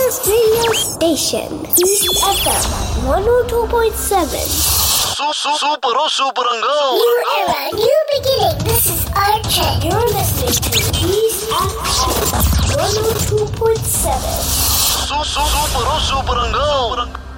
first radio station, East FM 102.7. Super Uncle. New era, new beginning. This is Archer. You're listening to East FM 102.7. Super Uncle.